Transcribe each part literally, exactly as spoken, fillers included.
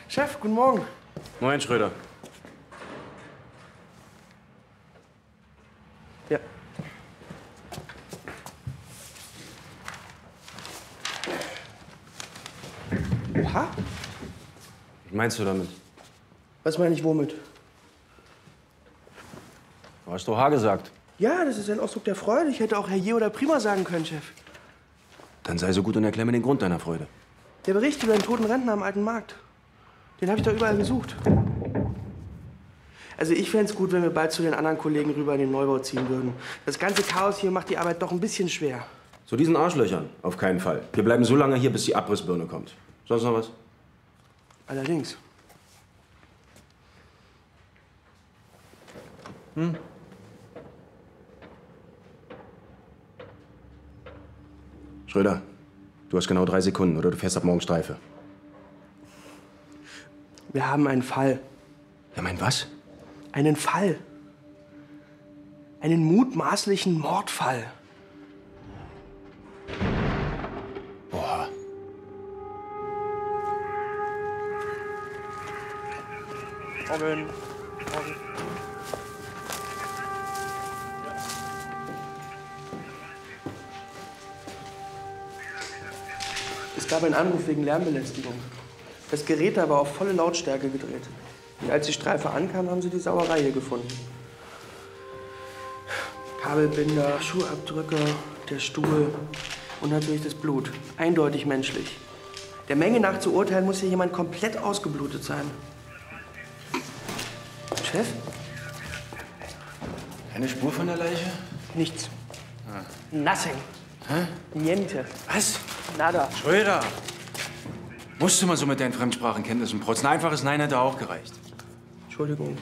Chef, guten Morgen. Moin, Schröder. Ja. Oha? Was meinst du damit? Was meine ich womit? Du hast Oha gesagt. Ja, das ist ein Ausdruck der Freude. Ich hätte auch Herrje oder Prima sagen können, Chef. Dann sei so gut und erklär mir den Grund deiner Freude. Der Bericht über den toten Rentner am Alten Markt. Den habe ich doch überall gesucht. Also ich fände es gut, wenn wir bald zu den anderen Kollegen rüber in den Neubau ziehen würden. Das ganze Chaos hier macht die Arbeit doch ein bisschen schwer. Zu diesen Arschlöchern? Auf keinen Fall. Wir bleiben so lange hier, bis die Abrissbirne kommt. Sonst noch was? Allerdings. Hm? Schröder, du hast genau drei Sekunden oder du fährst ab morgen Streife. Wir haben einen Fall. Ja, mein was? Einen Fall. Einen mutmaßlichen Mordfall. Oha. Morgen. Morgen. Es gab einen Anruf wegen Lärmbelästigung. Das Gerät da war auf volle Lautstärke gedreht. Und als die Streife ankam, haben sie die Sauerei hier gefunden. Kabelbinder, Schuhabdrücke, der Stuhl und natürlich das Blut. Eindeutig menschlich. Der Menge nach zu urteilen, muss hier jemand komplett ausgeblutet sein. Chef? Keine Spur von der Leiche? Nichts. Ah. Nothing. Hä? Niente. Was? Nada. Schröder! Musst du mal so mit deinen Fremdsprachenkenntnissen protzen? Ein einfaches Nein hätte auch gereicht. Entschuldigung.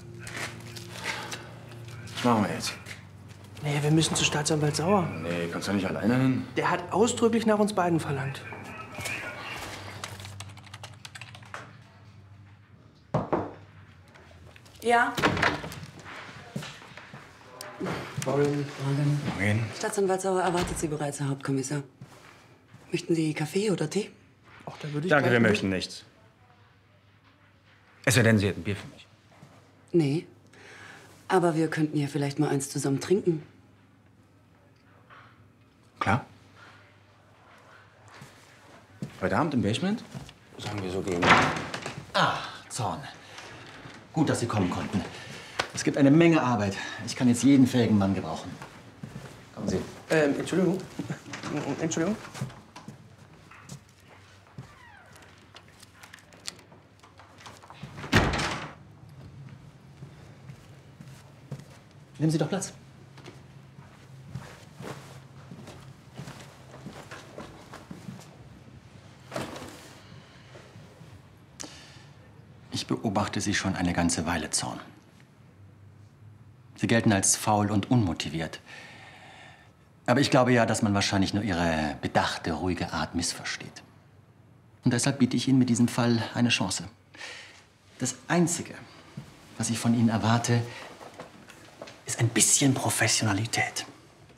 Was machen wir jetzt? Nee, wir müssen zu Staatsanwalt Sauer. Nee, kannst du nicht alleine hin? Der hat ausdrücklich nach uns beiden verlangt. Ja. Morgen. Morgen. Morgen. Staatsanwalt Sauer erwartet Sie bereits, Herr Hauptkommissar. Möchten Sie Kaffee oder Tee? Ach, da würde ich Danke, gleich wir mit. möchten nichts. Es sei denn, Sie hätten Bier für mich. Nee. Aber wir könnten ja vielleicht mal eins zusammen trinken. Klar. Heute Abend im Basement? Sagen wir so gehen. Ah, Zorn. Gut, dass Sie kommen konnten. Es gibt eine Menge Arbeit. Ich kann jetzt jeden fähigen Mann gebrauchen. Kommen Sie. Ähm, Entschuldigung. Entschuldigung. Nehmen Sie doch Platz. Ich beobachte Sie schon eine ganze Weile, Zorn. Sie gelten als faul und unmotiviert. Aber ich glaube ja, dass man wahrscheinlich nur Ihre bedachte, ruhige Art missversteht. Und deshalb biete ich Ihnen mit diesem Fall eine Chance. Das Einzige, was ich von Ihnen erwarte, ist ein bisschen Professionalität.